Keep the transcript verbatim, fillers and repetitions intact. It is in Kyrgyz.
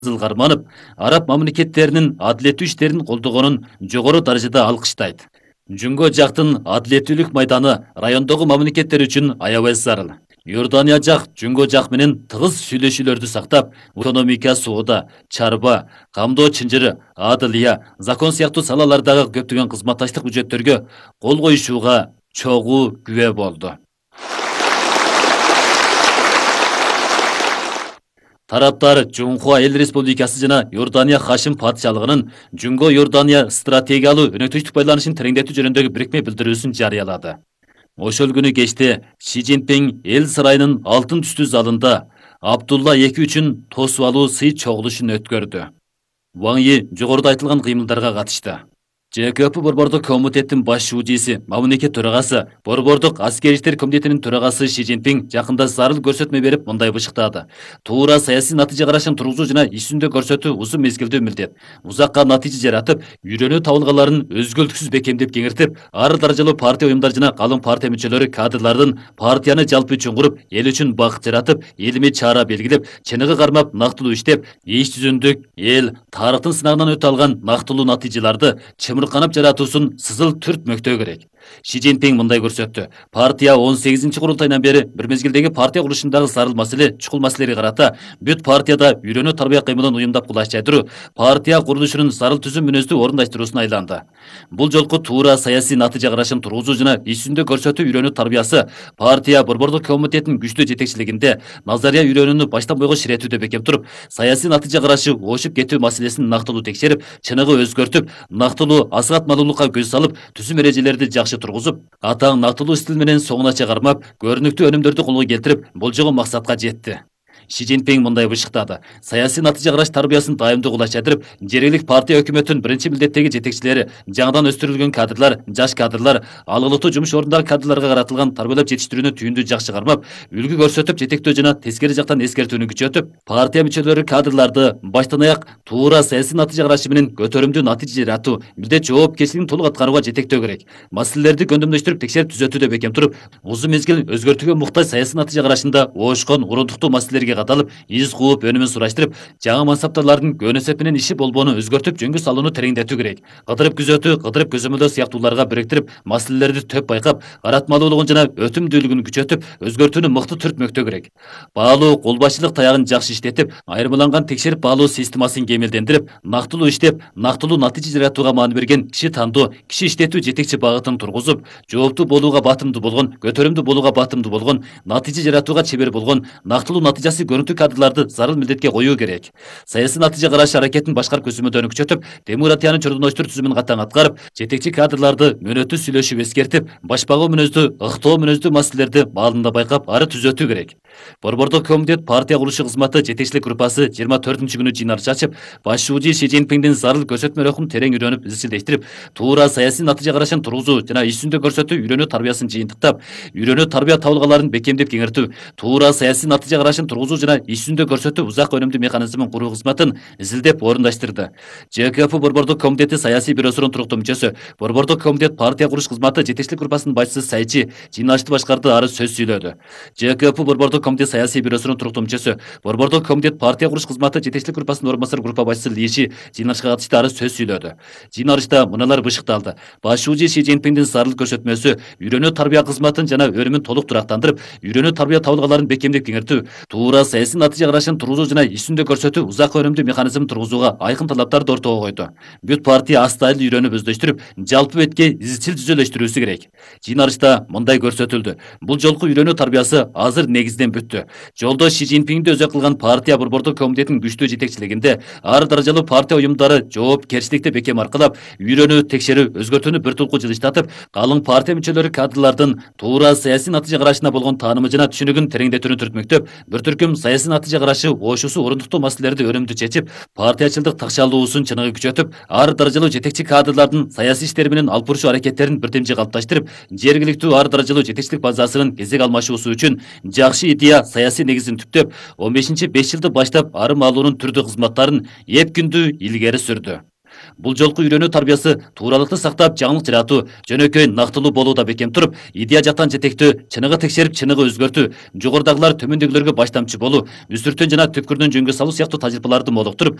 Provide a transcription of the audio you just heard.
Карманов араб мамлекеттеринин адилеттүү иштерин колдогонун жогору даражада алкыштайт. Жөнгө жактын адилеттүүлүк майданы райондогу мамлекеттер үчүн аябай зарыл. Иордания жак жөнгө жак менен тыгыз сүйлөшүүлөрдү сактап, экономика, соода, чарба, камдоо чынжыры, адылия, закон сыяктуу салалардагы көптөгөн кызматташтык бүжөттөргө кол коюшууга чогуу күбө болду. Тараптар Жумхуа Эл Республикасы жана Иордания Хашим патшалыгынын Жөнгө Иордания стратегиялуу өнөктөштүк байланышын тереңдетүү жөнүндөгү бирикме билдирүүсүн жарыялады. Ошол күнү кечте Ши Цзиньпин эл сарайынын алтын түстүү залында Абдулла эки үчүн тосуп алуу сый чогулушун өткөрдү. Ван Йи жогоруда айтылган кыймылдарга катышты. Ж К П Борбордук комитеттин баш шуудиси, мамлекет төрагасы, Борбордук аскери иштер комитетинин төрагасы Ши Цзиньпин жакында зарыл көрсөтмө берип мындай бышыктады. Туура саясий натыйжа карашын тургузуу жана иш жүзүндө көрсөтүү узун мезгилдүү милдет. Узакка натыйжа жаратып, үйрөнүү табылгаларын өзгөлтүксүз бекемдеп кеңиртип, ар даражалуу партия уюмдар жана калың партия мүчөлөрү кадрлардын партияны жалпы үчүн куруп, эл үчүн бакыт жаратып, элими чара белгилеп, чыныгы кармап, нактылуу иштеп, иш жүзүндүк эл тарыхтын сынагынан өтө алган нактылуу натыйжаларды чымырканып жаратуусун сызыл түрт мөктөө керек. Ши Цзиньпин мындай көрсөттү. Партия он сегизинчи курултайынан бери бир мезгилдеги партия курулушундагы зарыл маселе, чукул маселелерге карата бүт партияда үйрөнүү тарбия кыймылын уюмдап кулаштыруу, партия курулушунун зарыл түзүм мүнөздү орундаштыруусуна айланды. Бул жолку туура саясий натыйжа карашын тургузуу жана иш жүзүндө көрсөтүү үйрөнүү тарбиясы партия Борбордук комитетинин күчтүү жетекчилигинде назария үйрөнүүнү баштан бойго ширетүүдө бекем туруп, саясий натыйжа карашы ошуп кетүү маселесин нактылуу текшерип, чыныгы өзгөртүп, нактылуу асыгат малуулукка көз салып, түзүм эрежелерди жакшы тургузуп, атаң нактылуу стил менен соңунача кармап, көрүнүктүү өнүмдөрдү колго келтирип, болжогон максатка жетти. Ши Цзиньпин мындай бышыктады. Саясий натыйжа караш тарбиясын дайымдуу кулаштырып, жергиликтик партия өкмөтүнүн биринчи милдеттеги жетекчилери, жаңыдан өстүрүлгөн кадрлар, жаш кадрлар, алгылыктуу жумуш ордундагы кадрларга каратылган тарбиялап жетиштирүүнү түйүндүү жакшы кармап, үлгү көрсөтүп, жетектөө жана тескери жактан эскертүүнү күчөтүп, партия мүчөлөрү кадрларды баштан аяк туура саясий натыйжа карашы менен көтөрүмдүү натыйжа жаратуу, милдет жоопкерчилигин толук аткарууга жетектөө керек. Маселелерди көндөмдөштүрүп, текшерип түзөтүүдө бекем туруп, узун мезгил өзгөртүүгө муктаж саясий натыйжа карашында оошкон, урундуктуу маселелерге каталып, из кууп, өнүмүн сураштырып, жаңы мансаптарлардын көнөсөп менен иши болбоону өзгөртүп, жөнгө салууну тереңдетүү керек. Кыдырып күзөтүү, кыдырып көзөмөлдөө сыяктууларга бириктирип, маселелерди төп байкап, каратмалуулугун жана өтүмдүүлүгүн күчөтүп, өзгөртүүнү мыкты түртмөктөө керек. Баалуу кол башчылык таягын жакшы иштетип, айырмаланган текшерип баалоо системасын кемелдендирип, нактылуу иштеп, нактылуу натыйжа жаратууга маани берген киши тандоо, киши иштетүү жетекчи багытын тургузуп, жооптуу болууга батымдуу болгон, көтөрүмдүү болууга батымдуу болгон, натыйжа жаратууга чебер болгон, нактылуу натыйжасы көрүнүктүү кадрларды зарыл милдетке коюу керек. Саясий натыйжа караш аракетин башкарып көзөмөлдөөнү күчөтүп, демократиянын чордоноштур түзүмүн катаң аткарып, жетекчи кадрларды мөөнөттүү сүйлөшүп эскертип, башпагуу мүнөздүү, ыктоо мүнөздүү маселелерди маалында байкап, ары түзөтүү керек. Борбордук комитет партия курулушу кызматы жетекчилик группасы жыйырма төртүнчү күнү жыйналыш ачып, баш шууди Ши Цзиньпиндин зарыл көрсөтмө рухун терең үйрөнүп, изчилдештирип, туура саясий натыйжа карашын тургузуу жана иш жүзүндө көрсөтүү үйрөнүү тарбиясын жыйынтыктап, үйрөнүү тарбия табылгаларын бекемдеп кеңиртүү, туура саясий натыйжа карашын тургузуу жана иш жүзүндө көрсөтүү узак өнүмдүү механизмин куруу кызматын изилдеп орундаштырды. Ж К П Борбордук комитети саясий бюросунун туруктуу мүчөсү, Борбордук комитет партия куруш кызматы жетекчилик группасынын башчысы Сайчи жыйналышты башкарды, ары сөз сүйлөдү. Ж К П Борбордук комитет саясий бюросунун туруктуу мүчөсү, Борбордук комитет партия куруш кызматы жетекчилик группасынын орун басары группа башчысы Лиши жыйналышка катышты, ары сөз сүйлөдү. Жыйналышта мыналар бышыкталды. Баш шууди Ши Цзиньпиндин зарыл көрсөтмөсү үйрөнүү тарбия кызматын жана өнүмүн толук турактандырып, үйрөнүү тарбия табылгаларын бекемдеп кеңиртүү, туура саясий натыйжа карашын тургузуу жана иш жүзүндө көрсөтүү узак өнүмдүү механизм тургузууга айкын талаптарды ортого койду. Бүт партия астайлы үйрөнүп өздөштүрүп, жалпы бетке изчил түзөлөштүрүүсү керек. Жыйналышта мындай көрсөтүлдү. Бул жолку үйрөнүү тарбиясы азыр негизден бүттү. Жолдо Ши Цзиньпинди өзөк кылган партия Борбордук комитетинин күчтүү жетекчилигинде ар даражалуу партия уюмдары жоопкерчиликти бекем аркылап, үйрөнүү, текшерүү, өзгөртүүнү бир тулку жылыштатып, калың партия мүчөлөрү кадрлардын туура саясий натыйжа карашына болгон таанымы жана түшүнүгүн тереңдетүүнү түртмөктөп, бир түркүм саясий натыйжа карашы оошусу орундуктуу маселелерди өнүмдүү чечип, партиячылдык такшалуусун чыныгы күчөтүп, ар даражалуу жетекчи кадрлардын саясий иштери менен алып бурушуу аракеттерин бирдемчи калыпташтырып, жергиликтүү ар даражалуу жетекчилик базасынын кезек алмашуусу үчүн жакшы идея саясий негизин түптөп, он бешинчи беш жылды баштап ары маалуунун түрдүү кызматтарын эп күндүү илгери сүрдү. Бул жолку үйрөнүү тарбиясы тууралыкты сактап, жаңылык жаратуу, жөнөкөй нактылуу болууда бекем туруп, идея жактан жетектөө, чыныгы текшерип, чыныгы өзгөртүү, жогорудагылар төмөндөгүлөргө баштамчы болуу, үстүртөн жана түпкүрдөн жөнгө салуу сыяктуу тажрыйбаларды молуктуруп,